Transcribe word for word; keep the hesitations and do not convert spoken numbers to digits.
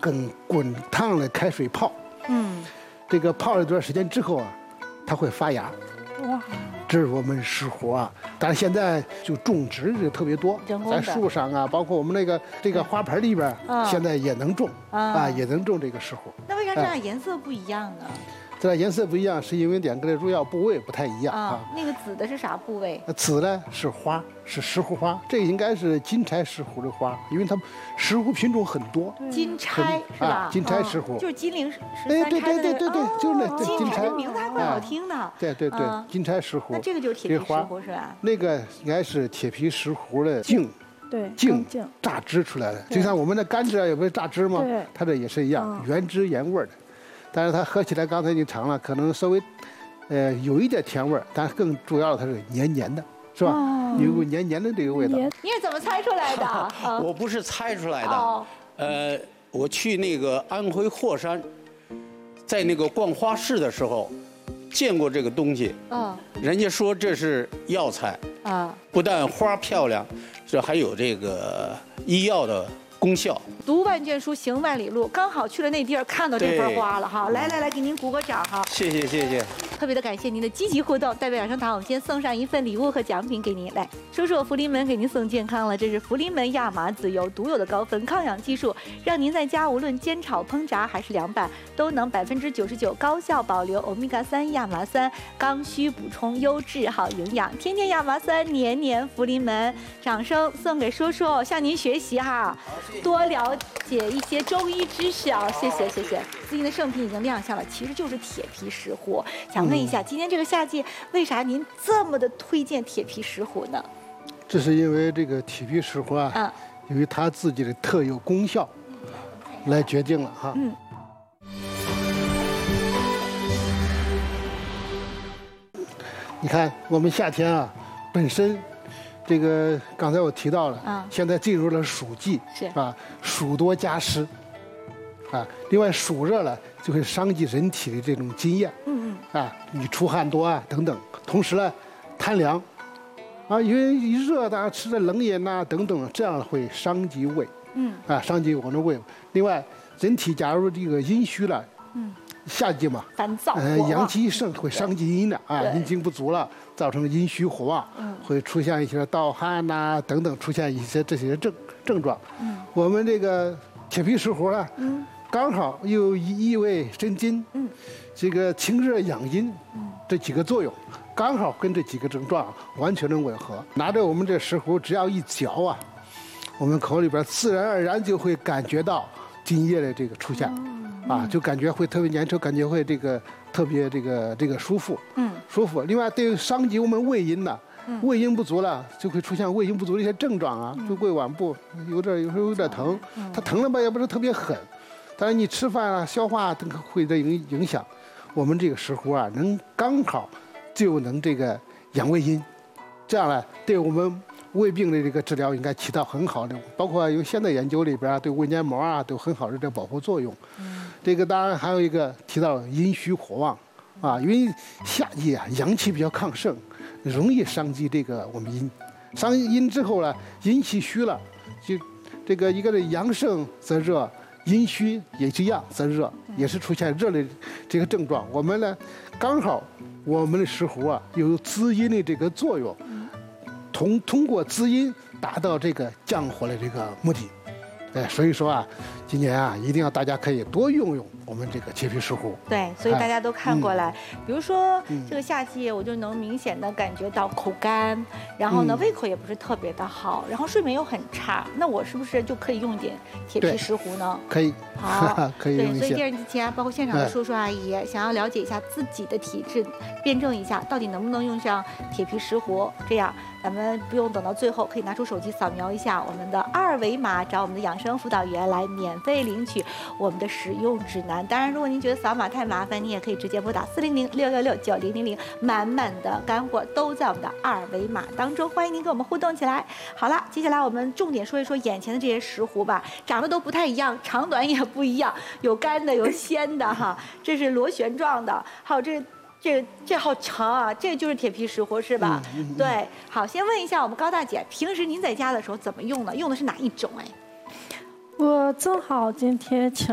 跟滚烫的开水泡。嗯，这个泡了一段时间之后啊，它会发芽。哇，这是我们石斛啊。但是现在就种植这个特别多，在树上啊，包括我们那个这个花盆里边，现在也能种啊，也能种这个石斛。 那为啥这俩颜色不一样呢？ 这俩颜色不一样，是因为两个的入药部位不太一样啊。 那个紫的是啥部位？ 紫呢是花，是石斛花，这个应该是金钗石斛的花，因为它石斛品种很多。 金钗是吧？ 金钗石斛就是金陵十哎， 三钗的。 对对对对对，就是那金钗。 名字还怪好听的。 对对对，金钗石斛。 那这个就是铁皮石斛是吧？ 那个应该是铁皮石斛的茎。 对， 茎榨汁出来的，就像我们的甘蔗啊，有没有榨汁吗？ 对， 它这也是一样，原汁原味的。但是它喝起来，刚才你尝了，可能稍微，呃，有一点甜味儿，但更主要的它是黏黏的，是吧？哦、有股黏黏的这个味道。 你是怎么猜出来的？ 我不是猜出来的，哦、呃，我去那个安徽霍山，在那个逛花市的时候，见过这个东西。哦、人家说这是药材啊，不但花漂亮，这还有这个医药的功效。 读万卷书，行万里路，刚好去了那地儿，看到这盆花了哈。来来来，给您鼓个掌哈。 谢谢谢谢。 特别的感谢您的积极互动，代表养生堂，我们先送上一份礼物和奖品给您。来，说说福临门给您送健康了，这是福临门亚麻籽油独有的高分抗氧技术，让您在家无论煎炒烹炸还是凉拌，都能百分之九十九高效保留欧米伽三亚麻酸，刚需补充优质好营养，天天亚麻酸，年年福临门。掌声送给叔叔，向您学习哈，多了解一些中医知识啊，谢谢谢谢。最近的圣品已经亮相了，其实就是铁皮石斛。想问一下，今年这个夏季，为啥您这么的推荐铁皮石斛呢？ 这是因为这个铁皮石斛啊，嗯，由于它自己的特有功效，来决定了哈。嗯。你看，我们夏天啊，本身。这个刚才我提到了，嗯，现在进入了暑季， 是啊，暑多加湿，啊，另外暑热了就会伤及人体的这种津液，嗯嗯，啊，你出汗多啊等等，同时呢，贪凉，啊，因为一热大家吃的冷饮呐等等，这样会伤及胃，嗯，啊，伤及我们的胃。另外，人体假如这个阴虚了，嗯。夏季嘛， 烦躁， 呃，阳气一盛会伤及阴的啊，阴精不足了，造成阴虚火旺，嗯，会出现一些盗汗呐、啊、等等，出现一些这些症症状。嗯，我们这个铁皮石斛啊，嗯，刚好又益胃生津，嗯，这个清热养阴，嗯，这几个作用，刚好跟这几个症状完全能吻合。拿着我们这石斛，只要一嚼啊，我们口里边自然而然就会感觉到津液的这个出现。嗯啊，就感觉会特别粘稠，感觉会这个特别这个这个舒服，嗯，舒服。另外，对于伤及我们胃阴的，嗯、胃阴不足了，就会出现胃阴不足的一些症状啊，就胃脘部有点有时候有点疼，嗯、它疼了吧也不是特别狠，但是你吃饭啊、消化啊，都会的影影响。我们这个石斛啊，能刚好就能这个养胃阴，这样呢，对我们胃病的这个治疗应该起到很好的，包括有现代研究里边啊，对胃黏膜啊都很好的这保护作用。嗯。这个当然还有一个提到阴虚火旺，啊，因为夏季啊阳气比较亢盛，容易伤及这个我们阴，伤阴之后呢，阴气虚了，就这个一个是阳盛则热，阴虚也是一样则热，也是出现热的这个症状。我们呢，刚好我们的石斛啊有滋阴的这个作用，通通过滋阴达到这个降火的这个目的。哎，所以说啊，今年啊，一定要大家可以多用用我们这个铁皮石斛。 对，所以大家都看过来。嗯、比如说、嗯、这个夏季，我就能明显的感觉到口干，然后呢、嗯、胃口也不是特别的好，然后睡眠又很差。那我是不是就可以用一点铁皮石斛呢？ 可以。 好， 可以用一些。 对，所以电视机前包括现场的叔叔阿姨，哎、想要了解一下自己的体质，辩证一下到底能不能用上铁皮石斛，这样咱们不用等到最后，可以拿出手机扫描一下我们的二维码，找我们的养生辅导员来免费领取我们的使用指南。当然，如果您觉得扫码太麻烦，你也可以直接拨打四零零六六六九零零零，满满的干货都在我们的二维码当中，欢迎您跟我们互动起来。好了，接下来我们重点说一说眼前的这些石斛吧，长得都不太一样，长短也不一样，有干的，有鲜的哈，这是螺旋状的，还有这。这这好长啊，这就是铁皮石斛是吧？嗯嗯嗯、对，好，先问一下我们高大姐，平时您在家的时候怎么用呢？用的是哪一种？哎， 我正好今天请